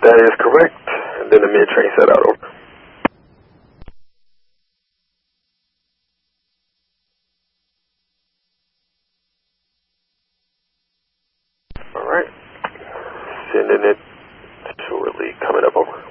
That is correct. And then the mid-train set out, over. All right. Sending it shortly. Coming up, over.